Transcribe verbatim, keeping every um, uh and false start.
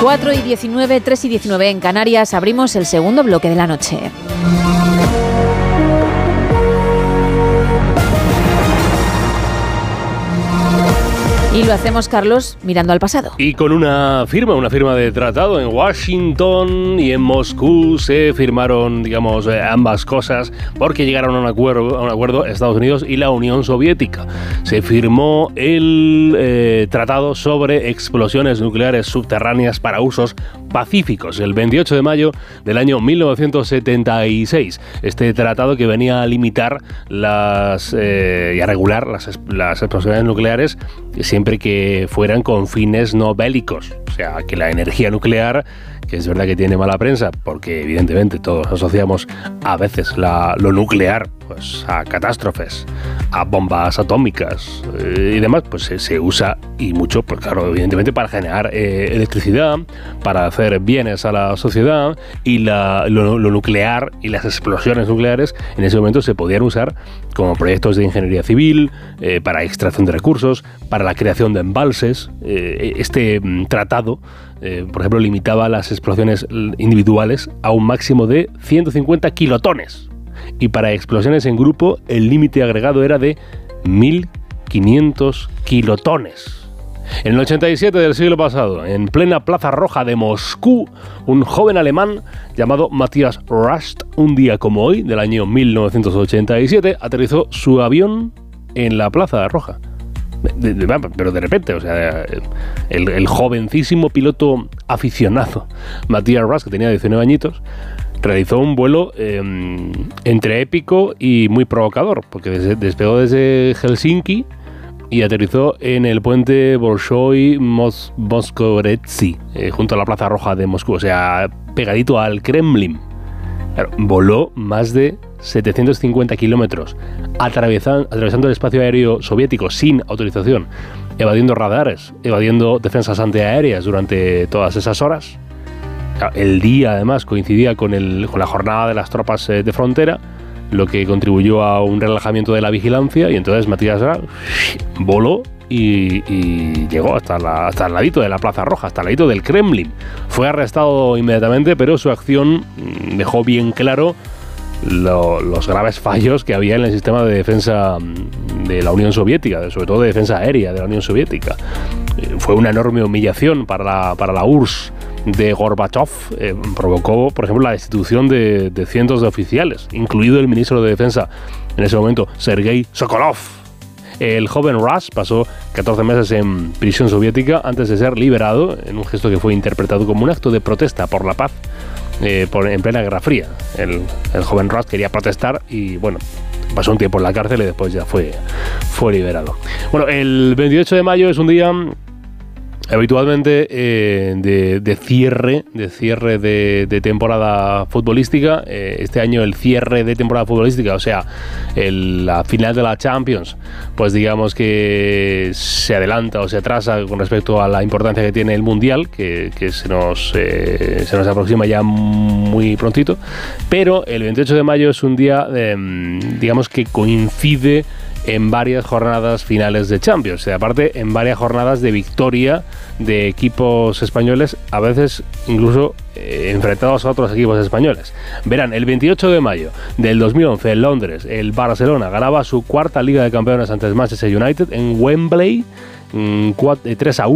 cuatro y diecinueve, tres y diecinueve en Canarias. Abrimos el segundo bloque de la noche. Y lo hacemos, Carlos, mirando al pasado. Y con una firma, una firma de tratado en Washington y en Moscú se firmaron, digamos, ambas cosas porque llegaron a un acuerdo, a un acuerdo Estados Unidos y la Unión Soviética. Se firmó el eh, tratado sobre explosiones nucleares subterráneas para usos pacíficos, el veintiocho de mayo del año mil novecientos setenta y seis. Este tratado que venía a limitar las eh, y a regular las, las explosiones nucleares siempre que fueran con fines no bélicos. O sea, que la energía nuclear, que es verdad que tiene mala prensa, porque evidentemente todos asociamos a veces la, lo nuclear pues a catástrofes, a bombas atómicas eh, y demás, pues se, se usa y mucho, pues claro, evidentemente para generar eh, electricidad, para hacer bienes a la sociedad, y la, lo, lo nuclear y las explosiones nucleares en ese momento se podían usar como proyectos de ingeniería civil, eh, para extracción de recursos, para la creación de embalses. Eh, este mm, tratado, eh, por ejemplo, limitaba las explosiones individuales a un máximo de ciento cincuenta kilotones. Y para explosiones en grupo, el límite agregado era de mil quinientos kilotones. En el ochenta y siete del siglo pasado, en plena Plaza Roja de Moscú, un joven alemán llamado Matthias Rast, un día como hoy, del año mil novecientos ochenta y siete, aterrizó su avión en la Plaza Roja. De, de, pero de repente, o sea, el, el jovencísimo piloto aficionado Matthias Rast, que tenía diecinueve añitos, realizó un vuelo eh, entre épico y muy provocador, porque desde, despegó desde Helsinki y aterrizó en el puente Bolshoi Moskvoretsi, eh, junto a la Plaza Roja de Moscú, o sea, pegadito al Kremlin. Claro, voló más de setecientos cincuenta kilómetros, atravesando, atravesando el espacio aéreo soviético sin autorización, evadiendo radares, evadiendo defensas antiaéreas durante todas esas horas. El día, además, coincidía con, el, con la jornada de las tropas eh, de frontera, lo que contribuyó a un relajamiento de la vigilancia, y entonces Matthias Rast voló y, y llegó hasta, la, hasta el ladito de la Plaza Roja, hasta el ladito del Kremlin. Fue arrestado inmediatamente, pero su acción dejó bien claro lo, los graves fallos que había en el sistema de defensa de la Unión Soviética, sobre todo de defensa aérea de la Unión Soviética. Fue una enorme humillación para la, para la U R S S de Gorbachev. Eh, provocó, por ejemplo, la destitución de, de cientos de oficiales, incluido el ministro de Defensa en ese momento, Sergei Sokolov. El joven Rast pasó catorce meses en prisión soviética antes de ser liberado, en un gesto que fue interpretado como un acto de protesta por la paz eh, por, en plena Guerra Fría. El, el joven Rast quería protestar y, bueno, pasó un tiempo en la cárcel y después ya fue, fue liberado. Bueno, el veintiocho de mayo es un día habitualmente eh, de, de cierre, de cierre de, de temporada futbolística. Eh, este año el cierre de temporada futbolística, o sea, el, la final de la Champions, pues digamos que se adelanta o se atrasa con respecto a la importancia que tiene el Mundial, que, que se nos eh, se nos aproxima ya muy prontito. Pero el veintiocho de mayo es un día, eh, digamos que coincide en varias jornadas finales de Champions, y aparte en varias jornadas de victoria de equipos españoles, a veces incluso eh, enfrentados a otros equipos españoles. Verán, el veintiocho de mayo del dos mil once en Londres, el Barcelona ganaba su cuarta Liga de Campeones ante el Manchester United en Wembley, tres a uno.